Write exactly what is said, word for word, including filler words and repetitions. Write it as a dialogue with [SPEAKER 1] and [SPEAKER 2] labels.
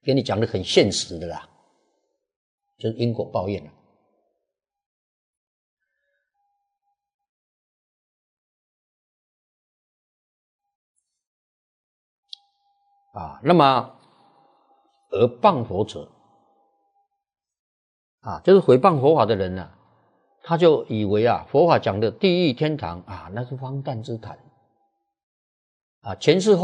[SPEAKER 1] 给你讲的很现实的啦，就是因果报应了。啊，那么而谤佛者，啊，就是毁谤佛法的人呢、啊，他就以为啊，佛法讲的地狱天堂啊，那是荒诞之谈啊，前世后